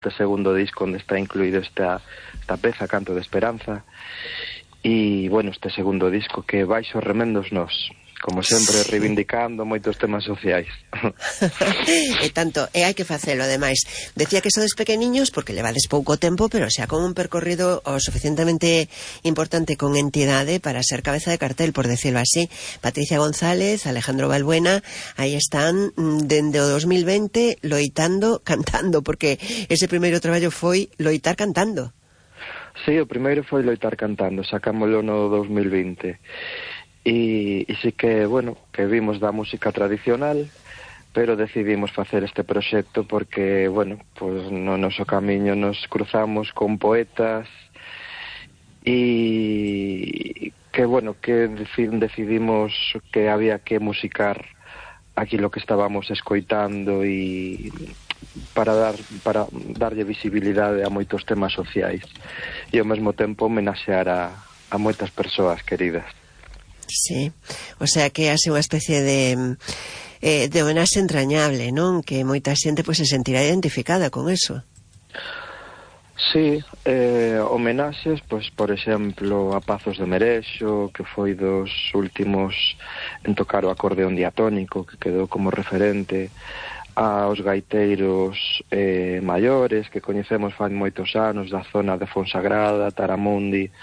este segundo disco onde está incluído esta peza, Canto de Esperanza. E, bueno, este segundo disco que Baixo Remendos Nós, como sempre, reivindicando moitos temas sociais. E tanto, e hai que facelo, ademais. Decía que sodes pequeniños porque levades pouco tempo, pero xa con un percorrido o suficientemente importante con entidade para ser cabeza de cartel, por decirlo así. Patricia González, Alejandro Balbuena, aí están dende o 2020 loitando, cantando, porque ese primeiro traballo foi loitar cantando. Sí, o primeiro foi loitar cantando, sacámoslo no 2020. E sí que, bueno, que vimos da música tradicional, pero decidimos facer este proxecto porque, bueno, pues no noso camiño nos cruzamos con poetas e que, bueno, que decidimos que había que musicar aquilo que estábamos escoitando e para darlle visibilidade a moitos temas sociais e ao mesmo tempo homenaxear a moitas persoas queridas. Sí, o sea que hace unha especie de homenaxe entrañable, non? Que moita xente pues, se sentirá identificada con eso. Sí, homenaxes, pues, por exemplo, a Pazos de Merexo, que foi dos últimos en tocar o acordeón diatónico, que quedou como referente, aos gaiteiros maiores, que coñecemos fai moitos anos, da zona de Fonsagrada, Taramundi.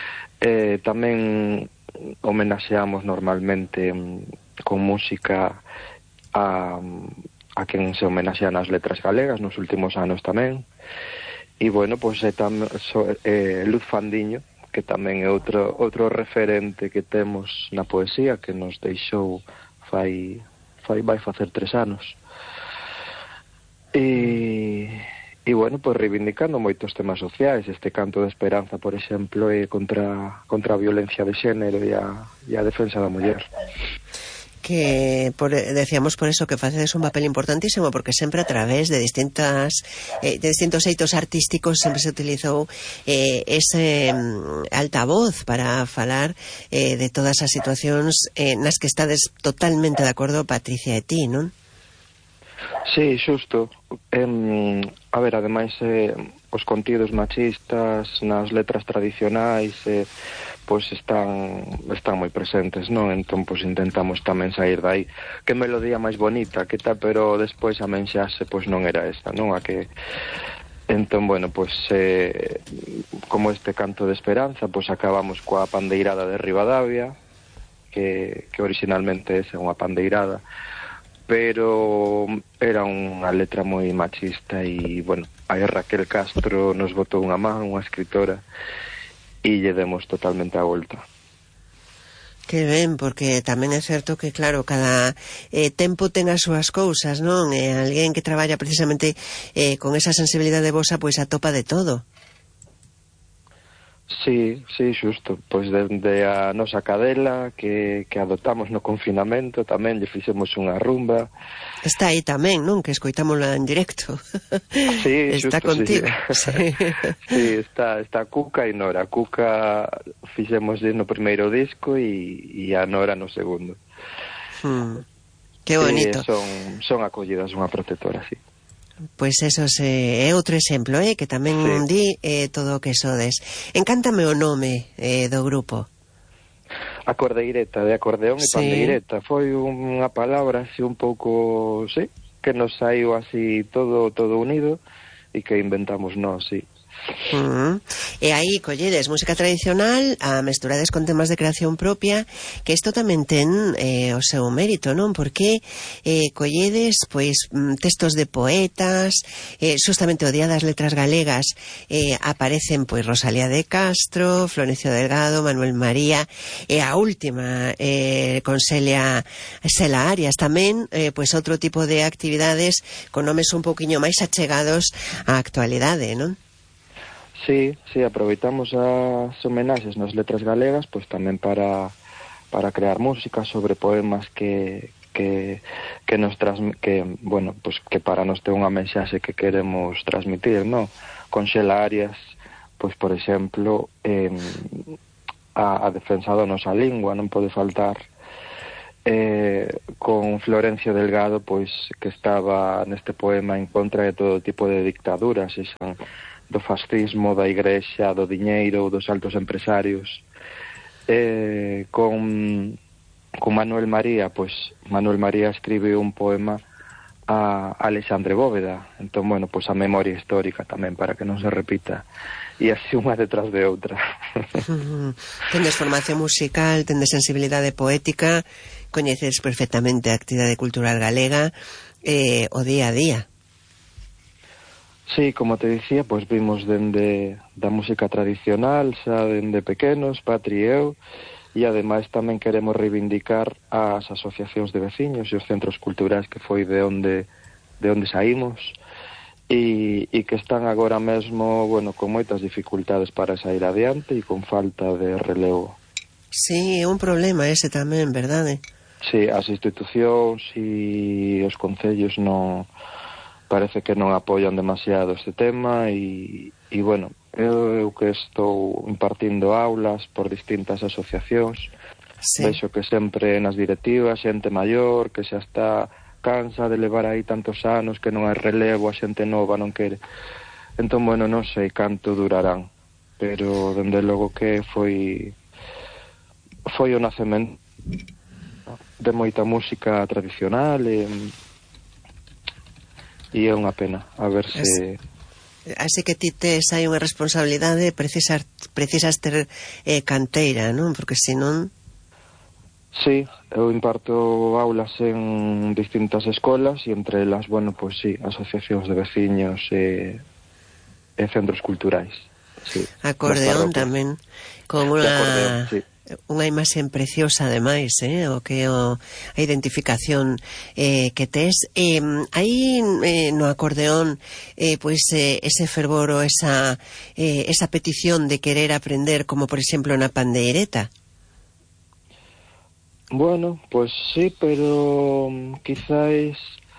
Tamén homenaxeamos normalmente con música a quen se homenaxea nas letras galegas nos últimos anos tamén. E, bueno, pois Luz Fandiño, que tamén é outro referente que temos na poesía, que nos deixou vai facer 3 anos. E, bueno, pois reivindicando moitos temas sociais. Este Canto de Esperanza, por exemplo, é contra a violencia de xénero e a defensa da muller. Que decíamos por eso que facedes un papel importantísimo, porque sempre a través de distintos eitos artísticos sempre se utilizou ese altavoz para falar de todas as situacións nas que estades totalmente de acordo, Patricia e ti, non? Sí, xusto. A ver, ademais, os contidos machistas nas letras tradicionais pois están moi presentes, non? Entón, pois intentamos tamén sair dai. Que melodía máis bonita, que tal, pero despois a mensaxe pois non era esa, non? A que entón, bueno, pois como este Canto de Esperanza, pois acabamos coa pandeirada de Ribadavia, que originalmente é unha pandeirada, pero era unha letra moi machista e, bueno, aí Raquel Castro nos botou unha man, unha escritora, e lle demos totalmente a volta. Que ben, porque tamén é certo que, claro, cada tempo ten as súas cousas, non? Alguén que traballa precisamente con esa sensibilidade vosa, pois atopa de todo. Sí, xusto. Pois dende a nosa cadela que adoptamos no confinamento, tamén lle fixemos unha rumba. Está aí tamén, non? Que escoitámola en directo. Sí, está xusto, contigo. Sí, está Cuca e Nora. Cuca fixemos no primeiro disco e a Nora no segundo. Que bonito. Son acollidas unha protectora, sí. Pois eso é outro exemplo, que tamén di todo o que sodes. Encántame o nome do grupo. Acordeireta, de acordeón e pandeireta. Foi unha palabra así un pouco, que nos saiu así todo unido e que inventamos nós, sí. E aí colledes música tradicional, a mesturades con temas de creación propia, que isto tamén ten o seu mérito, non? Porque colledes pois textos de poetas, justamente o Día das Letras Galegas aparecen pois Rosalía de Castro, Florencio Delgado, Manuel María, e a última con Sela Arias tamén, pois outro tipo de actividades con nomes un pouquiño máis achegados á actualidade, non? Sí, aproveitamos as homenaxes nas letras galegas, pois tamén para crear música sobre poemas que nos bueno, pois que para nos ter unha mensaxe que queremos transmitir, non? Con Sela Arias, pois por exemplo, a defensa da nosa lingua non pode faltar. con Florencio Delgado, pois que estaba neste poema en contra de todo tipo de dictaduras, xan do fascismo, da igrexa, do diñeiro, dos altos empresarios. Con Manuel María, pois Manuel María escribe un poema a Alexandre Bóveda, entón, bueno, pois a memoria histórica tamén, para que non se repita, e así unha detrás de outra. Tendes formación musical, tendes sensibilidade poética, coñeces perfectamente a actividade cultural galega, o día a día. Sí, como te dicía, pois vimos dende da música tradicional, xa dende pequenos, Patri e eu, e ademais tamén queremos reivindicar as asociacións de veciños e os centros culturais que foi de onde saímos e que están agora mesmo, bueno, con moitas dificultades para sair adiante e con falta de relevo. Sí, é un problema ese tamén, verdade? Sí, as institucións e os concellos non parece que non apoian demasiado este tema e bueno, eu que estou impartindo aulas por distintas asociacións, sí, vexo que sempre nas directivas xente maior que xa está cansa de levar aí tantos anos que non hai relevo, a xente nova non quere. Entón, bueno, non sei canto durarán, pero dende logo que foi o nacemento de moita música tradicional e é unha pena, a ver se... Así que ti tes hai unha responsabilidade, precisas ter canteira, non? Porque senón... Sí, eu imparto aulas en distintas escolas e entre elas, bueno, pois sí, asociacións de veciños e centros culturais. Sí, acordeón tamén, con acordeón, sí, unha imaxe preciosa ademais, o que a identificación que tes. Aí no acordeón pois ese fervor ou esa petición de querer aprender, como por exemplo na pandeireta. Bueno, pues sí, pero quizás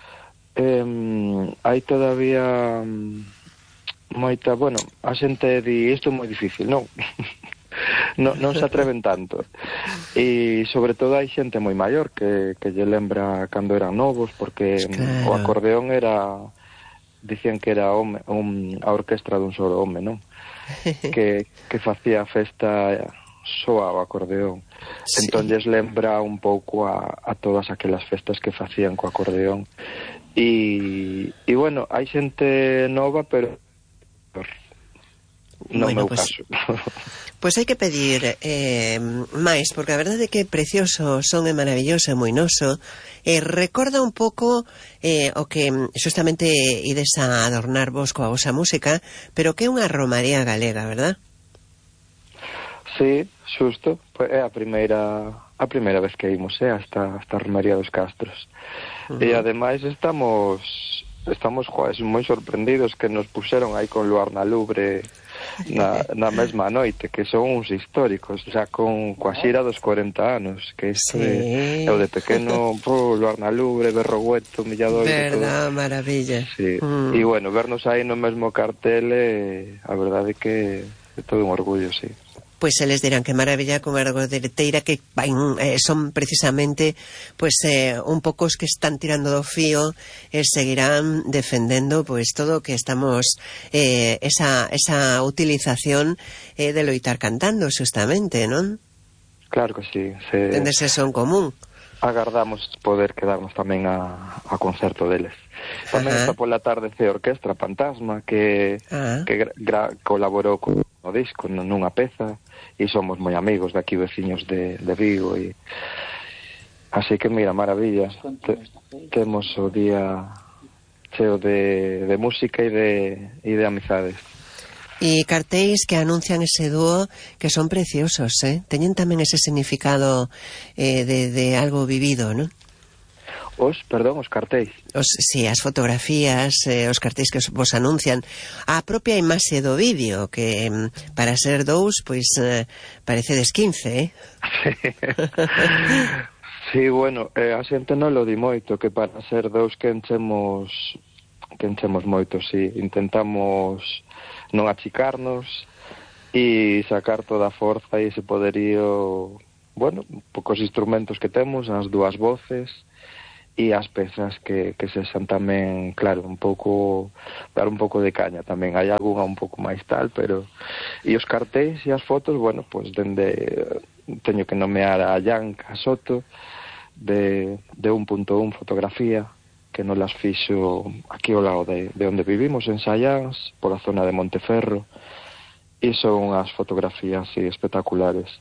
hai todavía moita, bueno, a xente di isto é moi difícil, non? non se atreven tanto. E sobre todo hai xente moi maior que lle lembra cando eran novos, porque claro, o acordeón era, dicían que era a orquestra dun solo home, non? que facía a festa soa o acordeón. Sí. Entón lles lembra un pouco a todas aquelas festas que facían co acordeón. E bueno, hai xente nova, pero non meu caso. Pois hai que pedir máis, porque a verdade é que precioso son, é maravilloso, é moi noso. Recorda un pouco o que justamente ides a adornarvos coa vosa música, pero que é unha romaría galega, verdad? Sí, xusto, é a primeira vez que imos hasta Romaría dos Castros. E ademais estamos moi sorprendidos que nos puxeron aí con Luar na Lubre na mesma noite, que son uns históricos, xa coa xira dos 40 anos, que isto sí, eu de pequeno, Luar na Lubre, Berrogueto, Milladoiro, verdad, todo. Maravilla. Sí. E bueno, vernos aí no mesmo cartel, a verdade que é todo un orgullo, sí. Pois eles dirán que maravilla con a dereiteira que son precisamente pois un pouco os que están tirando do fío e seguirán defendendo pois todo o que estamos esa utilización de loitar cantando, justamente, non? Claro que sí. Tendes eso en común. Agardamos poder quedarnos tamén a concerto deles. Tamén está pola tarde a Orquestra Fantasma que colaborou con o disco nunha peza e somos moi amigos daqui, veciños de Vigo, e así que mira, maravilla, temos o día cheo de música e de amizades. E cartéis que anuncian ese dúo que son preciosos, teñen tamén ese significado de algo vivido, non? Os cartéis. Sí, as fotografías, os cartéis que vos anuncian, a propia imaxe do vídeo, que para ser dous, pois parecedes 15, Sí, bueno, a xente non lo di moito, que para ser dous que enchemos moito, sí, intentamos non achicarnos e sacar toda a forza e ese poderío bueno, poucos instrumentos que temos, as dúas voces e as pezas que sexan tamén, claro, un pouco, dar un pouco de caña tamén. Hai algunha un pouco máis tal, pero... E os cartéis e as fotos, bueno, pois teño que nomear a Yanka Soto de 1.1 Fotografía, que nos las fixo aquí ao lado de onde vivimos, en Sallans, pola zona de Monteferro, e son as fotografías espectaculares.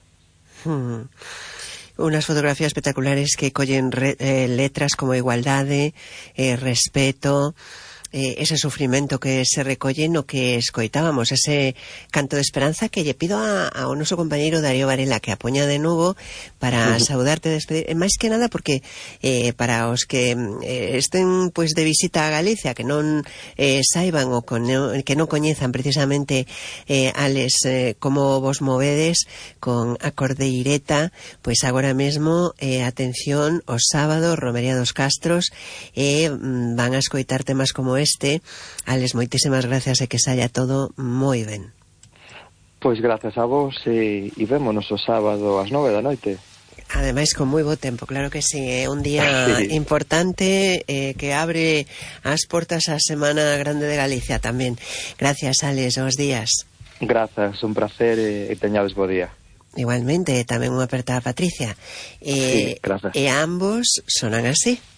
Unas fotografías espectaculares que collen letras como igualdade, respeto, ese sufrimento que se recolle no que escoitábamos, ese canto de esperanza que lle pido ao noso compañeiro Darío Varela que apoña de novo para saudarte e despedir, máis que nada porque para os que estén pois de visita a Galicia, que non saiban ou que non coñezan precisamente Ales, como vos movedes con a Cordeireta, pois agora mesmo atención, o sábado Romería dos Castros, van a escoitar temas como Ales, moitísimas gracias e que saia todo moi ben. Pois gracias a vos e vémonos o sábado ás 9 da noite. Ademais con moi bo tempo, claro que sí, é un día importante que abre as portas á Semana Grande de Galicia tamén. Gracias, Ales, os días. Grazas, un placer e teñades bo día. Igualmente, tamén unha aperta a Patricia. Sí, gracias. E ambos sonan así.